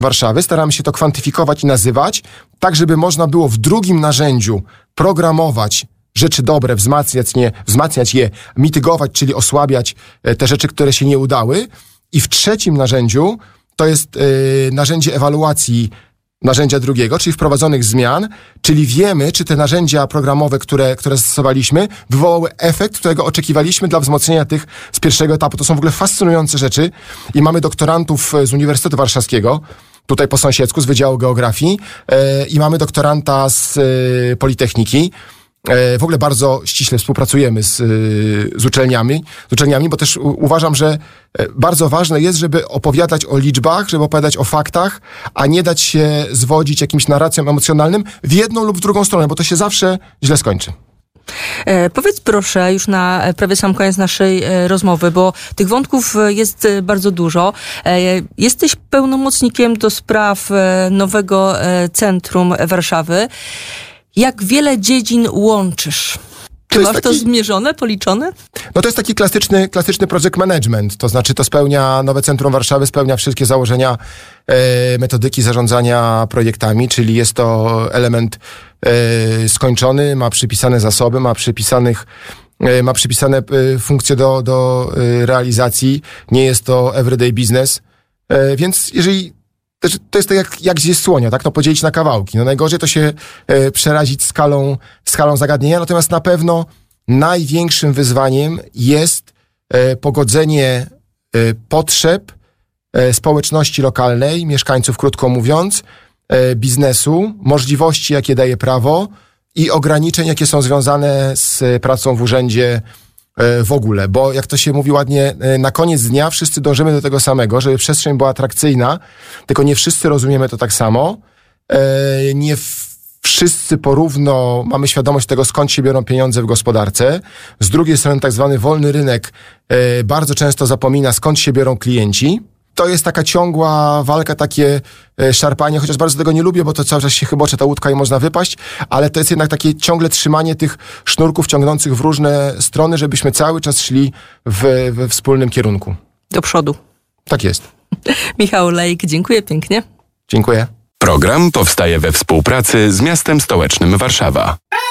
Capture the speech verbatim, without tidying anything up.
Warszawy. Staramy się to kwantyfikować i nazywać, tak żeby można było w drugim narzędziu programować rzeczy dobre, wzmacniać, nie, wzmacniać je, mitygować, czyli osłabiać te rzeczy, które się nie udały. I w trzecim narzędziu to jest yy, narzędzie ewaluacji narzędzia drugiego, czyli wprowadzonych zmian, czyli wiemy, czy te narzędzia programowe, które, które zastosowaliśmy, wywołały efekt, którego oczekiwaliśmy dla wzmocnienia tych z pierwszego etapu. To są w ogóle fascynujące rzeczy i mamy doktorantów z Uniwersytetu Warszawskiego, tutaj po sąsiedzku, z Wydziału Geografii yy, i mamy doktoranta z yy, Politechniki. W ogóle bardzo ściśle współpracujemy z, z uczelniami, z uczelniami, bo też u, uważam, że bardzo ważne jest, żeby opowiadać o liczbach, żeby opowiadać o faktach, a nie dać się zwodzić jakimś narracjom emocjonalnym w jedną lub w drugą stronę, bo to się zawsze źle skończy. E, powiedz proszę, już na prawie sam koniec naszej e, rozmowy, bo tych wątków jest e, bardzo dużo. E, jesteś pełnomocnikiem do spraw e, nowego e, centrum Warszawy. Jak wiele dziedzin łączysz? Czy masz taki, to zmierzone, policzone? No to jest taki klasyczny, klasyczny project management, to znaczy to spełnia, nowe Centrum Warszawy spełnia wszystkie założenia e, metodyki zarządzania projektami, czyli jest to element e, skończony, ma przypisane zasoby, ma przypisanych e, ma przypisane e, funkcje do, do e, realizacji, nie jest to everyday business, e, więc jeżeli to jest tak jak, jak zjeść słonia, tak? No podzielić na kawałki. No najgorzej to się e, przerazić skalą, skalą zagadnienia, natomiast na pewno największym wyzwaniem jest e, pogodzenie e, potrzeb e, społeczności lokalnej, mieszkańców, krótko mówiąc, e, biznesu, możliwości, jakie daje prawo i ograniczeń, jakie są związane z pracą w urzędzie w ogóle, bo jak to się mówi ładnie, na koniec dnia wszyscy dążymy do tego samego, żeby przestrzeń była atrakcyjna, tylko nie wszyscy rozumiemy to tak samo, nie wszyscy porówno mamy świadomość tego, skąd się biorą pieniądze w gospodarce. Z drugiej strony tak zwany wolny rynek bardzo często zapomina, skąd się biorą klienci. To jest taka ciągła walka, takie szarpanie, chociaż bardzo tego nie lubię, bo to cały czas się chybocze ta łódka i można wypaść, ale to jest jednak takie ciągle trzymanie tych sznurków ciągnących w różne strony, żebyśmy cały czas szli w, we wspólnym kierunku. Do przodu. Tak jest. Michał Lejk, dziękuję pięknie. Dziękuję. Program powstaje we współpracy z miastem stołecznym Warszawa.